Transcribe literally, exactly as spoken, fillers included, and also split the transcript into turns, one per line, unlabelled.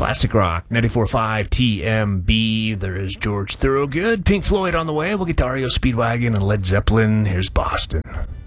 Classic rock, ninety-four point five T M B. There is George Thorogood. Pink Floyd on the way. We'll get to R E O Speedwagon and Led Zeppelin. Here's Boston.